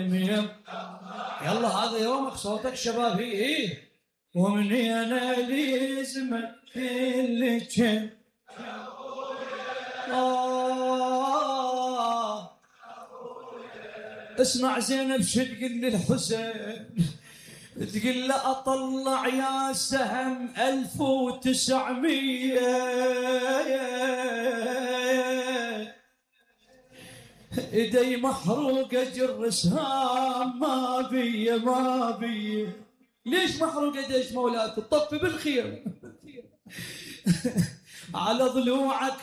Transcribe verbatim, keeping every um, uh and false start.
يلا هذا يومك، صوتك شبابي. إيه ومني أنا لازمك كل شيء. آه اسمع زينب شو تقول للحسين، تقول له أطلع يا سهم ألف وتسعمية، إيدي محروقة جر سهام ما بي ما بي. ليش محروقة ديش مولاتي؟ طفي بالخير على ضلوعك